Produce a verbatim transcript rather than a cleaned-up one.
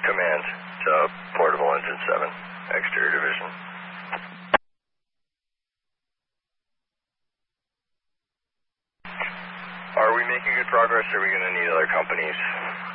Command to Portable Engine seven, Exterior Division. Are we making good progress, or are we going to need other companies?